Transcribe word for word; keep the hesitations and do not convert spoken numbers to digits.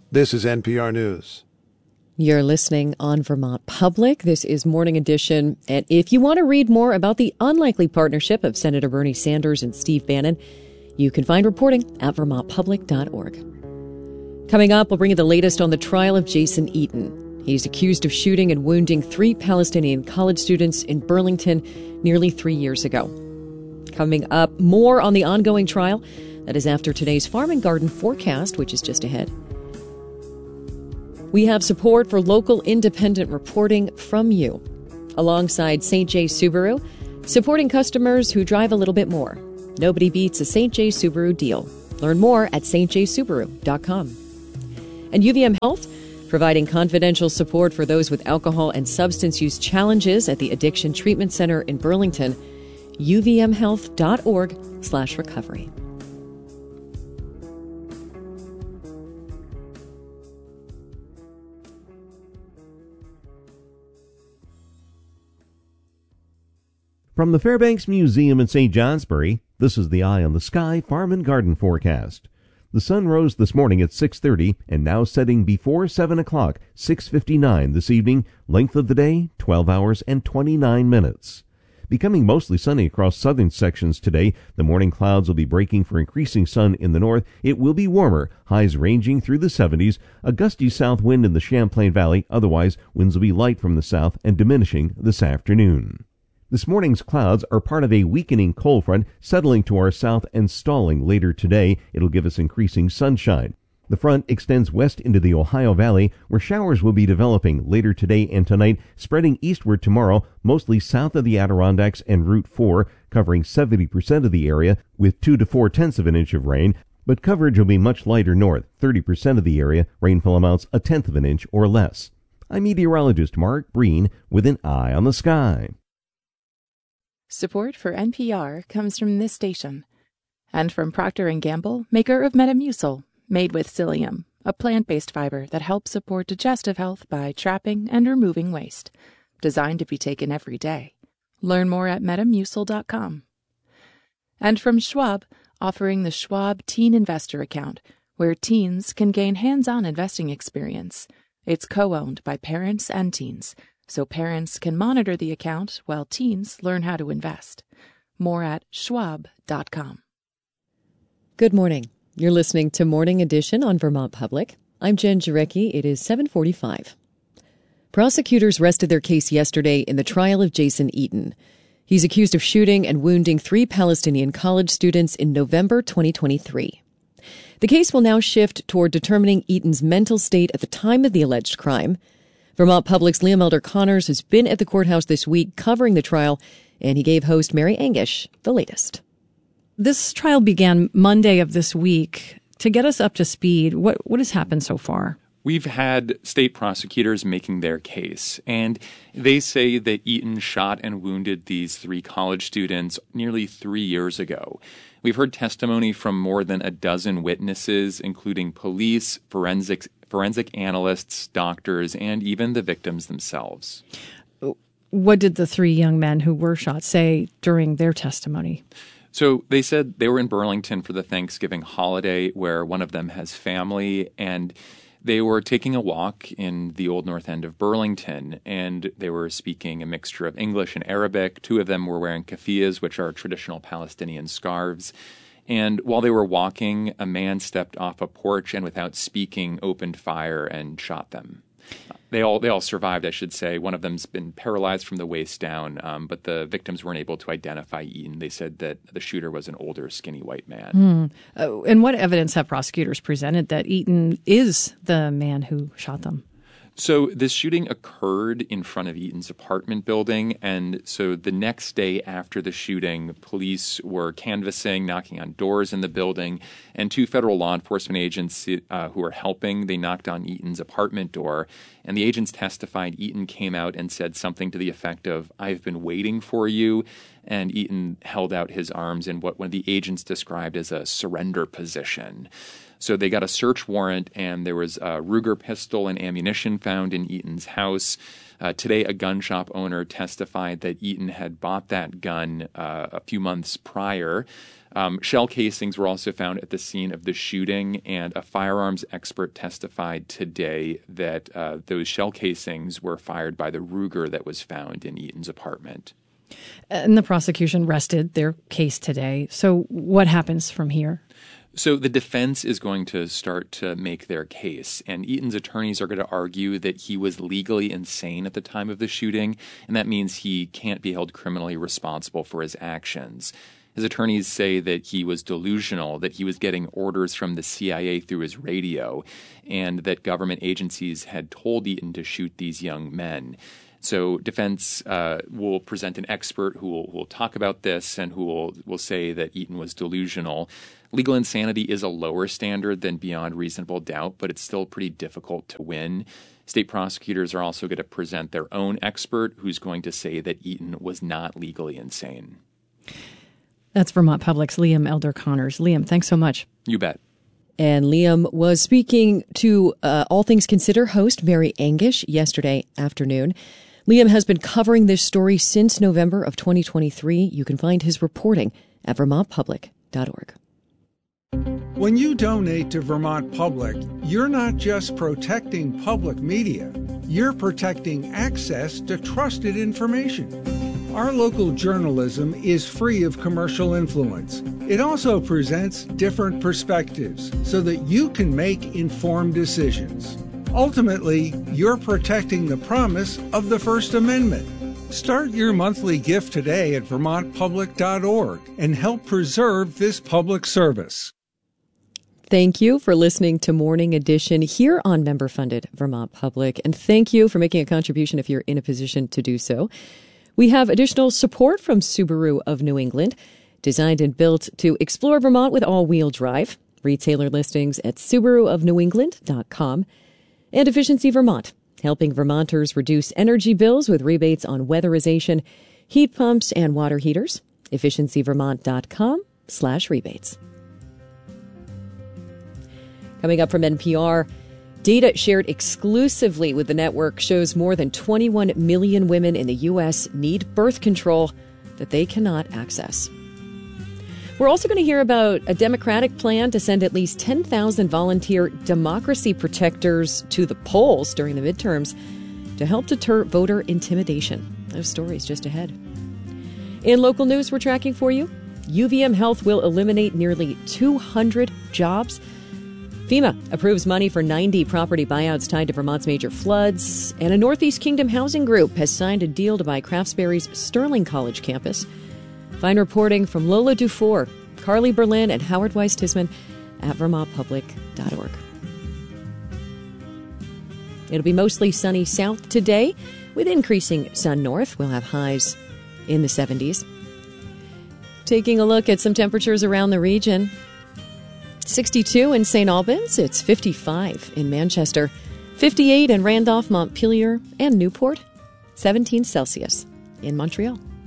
This is N P R News. You're listening on Vermont Public. This is Morning Edition. And if you want to read more about the unlikely partnership of Senator Bernie Sanders and Steve Bannon, you can find reporting at vermont public dot org. Coming up, we'll bring you the latest on the trial of Jason Eaton. He's accused of shooting and wounding three Palestinian college students in Burlington nearly three years ago. Coming up, more on the ongoing trial. That is after today's farm and garden forecast, which is just ahead. We have support for local independent reporting from you. Alongside Saint Jay Subaru, supporting customers who drive a little bit more. Nobody beats a Saint Jay Subaru deal. Learn more at s t j subaru dot com. And U V M Health, providing confidential support for those with alcohol and substance use challenges at the Addiction Treatment Center in Burlington. u v m health dot org slash recovery. From the Fairbanks Museum in Saint Johnsbury, this is the Eye on the Sky Farm and Garden forecast. The sun rose this morning at six thirty and now setting before seven o'clock, six fifty-nine this evening. Length of the day, twelve hours and twenty-nine minutes. Becoming mostly sunny across southern sections today. The morning clouds will be breaking for increasing sun in the north. It will be warmer, highs ranging through the seventies. A gusty south wind in the Champlain Valley. Otherwise, winds will be light from the south and diminishing this afternoon. This morning's clouds are part of a weakening cold front settling to our south and stalling later today. It'll give us increasing sunshine. The front extends west into the Ohio Valley, where showers will be developing later today and tonight, spreading eastward tomorrow, mostly south of the Adirondacks and Route four, covering seventy percent of the area with two to four tenths of an inch of rain. But coverage will be much lighter north, thirty percent of the area, rainfall amounts a tenth of an inch or less. I'm meteorologist Mark Breen with an eye on the sky. Support for N P R comes from this station and from Procter and Gamble, maker of Metamucil, made with psyllium, a plant-based fiber that helps support digestive health by trapping and removing waste. Designed to be taken every day. Learn more at metamucil dot com. And from Schwab, offering the Schwab Teen Investor Account, where teens can gain hands-on investing experience. It's co-owned by parents and teens, so parents can monitor the account while teens learn how to invest. More at schwab dot com. Good morning. You're listening to Morning Edition on Vermont Public. I'm Jen Jarecki. It is seven forty-five. Prosecutors rested their case yesterday in the trial of Jason Eaton. He's accused of shooting and wounding three Palestinian college students in November twenty twenty-three. The case will now shift toward determining Eaton's mental state at the time of the alleged crime. Vermont Public's Liam Elder Connors has been at the courthouse this week covering the trial, and he gave host Mary Angish the latest. This trial began Monday of this week. To get us up to speed, what, what has happened so far? We've had state prosecutors making their case, and they say that Eaton shot and wounded these three college students nearly three years ago. We've heard testimony from more than a dozen witnesses, including police, forensics, forensic analysts, doctors, and even the victims themselves. What did the three young men who were shot say during their testimony? So they said they were in Burlington for the Thanksgiving holiday, where one of them has family, and they were taking a walk in the old north end of Burlington, and they were speaking a mixture of English and Arabic. Two of them were wearing keffiyehs, which are traditional Palestinian scarves. And while they were walking, a man stepped off a porch and without speaking opened fire and shot them. They all they all survived, I should say. One of them's been paralyzed from the waist down, um, but the victims weren't able to identify Eaton. They said that the shooter was an older, skinny white man. Hmm. Uh, and what evidence have prosecutors presented that Eaton is the man who shot them? So this shooting occurred in front of Eaton's apartment building, and so the next day after the shooting, police were canvassing, knocking on doors in the building, and two federal law enforcement agents uh, who were helping, they knocked on Eaton's apartment door, and the agents testified Eaton came out and said something to the effect of, "I've been waiting for you," and Eaton held out his arms in what one of the agents described as a surrender position. So they got a search warrant, and there was a Ruger pistol and ammunition found in Eaton's house. Uh, today, a gun shop owner testified that Eaton had bought that gun uh, a few months prior. Um, shell casings were also found at the scene of the shooting, and a firearms expert testified today that uh, those shell casings were fired by the Ruger that was found in Eaton's apartment. And the prosecution rested their case today. So what happens from here? So the defense is going to start to make their case, and Eaton's attorneys are going to argue that he was legally insane at the time of the shooting, and that means he can't be held criminally responsible for his actions. His attorneys say that he was delusional, that he was getting orders from the C I A through his radio, and that government agencies had told Eaton to shoot these young men. So defense uh, will present an expert who will, who will talk about this and who will, will say that Eaton was delusional. Legal insanity is a lower standard than beyond reasonable doubt, but it's still pretty difficult to win. State prosecutors are also going to present their own expert who's going to say that Eaton was not legally insane. That's Vermont Public's Liam Elder Connors. Liam, thanks so much. You bet. And Liam was speaking to uh, All Things Consider host Mary Angish yesterday afternoon. Liam has been covering this story since November of twenty twenty-three. You can find his reporting at vermont public dot org. When you donate to Vermont Public, you're not just protecting public media, you're protecting access to trusted information. Our local journalism is free of commercial influence. It also presents different perspectives so that you can make informed decisions. Ultimately, you're protecting the promise of the First Amendment. Start your monthly gift today at vermont public dot org and help preserve this public service. Thank you for listening to Morning Edition here on member-funded Vermont Public, and thank you for making a contribution if you're in a position to do so. We have additional support from Subaru of New England, designed and built to explore Vermont with all-wheel drive. Retailer listings at subaru of new england dot com. And Efficiency Vermont, helping Vermonters reduce energy bills with rebates on weatherization, heat pumps, and water heaters. efficiency vermont dot com slash rebates. Coming up from N P R, data shared exclusively with the network shows more than twenty-one million women in the U S need birth control that they cannot access. We're also going to hear about a Democratic plan to send at least ten thousand volunteer democracy protectors to the polls during the midterms to help deter voter intimidation. Those stories just ahead. In local news we're tracking for you, U V M Health will eliminate nearly two hundred jobs. FEMA approves money for ninety property buyouts tied to Vermont's major floods. And a Northeast Kingdom housing group has signed a deal to buy Craftsberry's Sterling College campus. Find reporting from Lola Dufour, Carly Berlin, and Howard Weiss-Tisman at vermont public dot org. It'll be mostly sunny south today with increasing sun north. We'll have highs in the seventies. Taking a look at some temperatures around the region. sixty-two in Saint Albans. It's fifty-five in Manchester. fifty-eight in Randolph, Montpelier, and Newport. seventeen Celsius in Montreal.